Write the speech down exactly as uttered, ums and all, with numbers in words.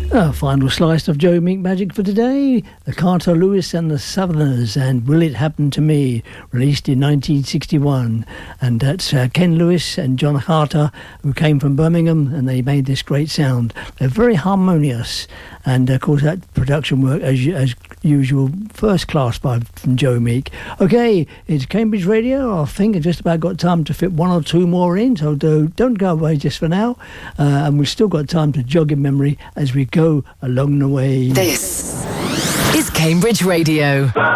Our final slice of Joe Meek magic for today, the Carter Lewis and the Southerners and Will It Happen to Me, released in nineteen sixty-one. And that's uh, Ken Lewis and John Carter, who came from Birmingham, and they made this great sound. They're very harmonious, and of course that production work, as, as usual, first class by from Joe Meek. Okay, it's Cambridge Radio. I think I've just about got time to fit one or two more in, so do, don't go away just for now. Uh, and we've still got time to jog in memory as we go along the way. This is Cambridge Radio.